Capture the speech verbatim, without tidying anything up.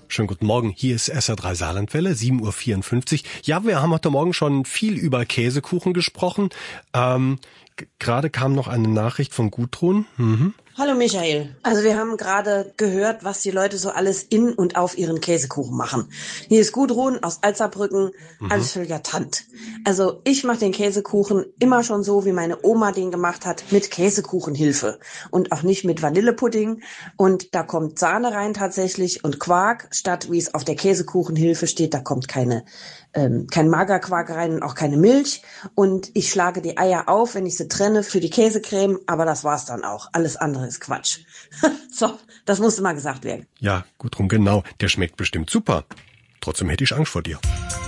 Schönen guten Morgen, hier ist S R drei Saarlandwelle, sieben Uhr vierundfünfzig. Ja, wir haben heute Morgen schon viel über Käsekuchen gesprochen. Ähm, g- gerade kam noch eine Nachricht von Gudrun. Mhm. Hallo Michael. Also wir haben gerade gehört, was die Leute so alles in und auf ihren Käsekuchen machen. Hier ist Gudrun aus Alzerbrücken, Mhm. alles völliger Tant. Also ich mache den Käsekuchen immer schon so, wie meine Oma den gemacht hat, mit Käsekuchenhilfe und auch nicht mit Vanillepudding. Und da kommt Sahne rein tatsächlich und Quark, statt wie es auf der Käsekuchenhilfe steht, da kommt keine ähm, kein Magerquark rein und auch keine Milch. Und ich schlage die Eier auf, wenn ich sie trenne, für die Käsecreme, aber das war's dann auch. Alles andere ist Quatsch. So, das musste mal gesagt werden. Ja, Gudrun, genau. Der schmeckt bestimmt super. Trotzdem hätte ich Angst vor dir.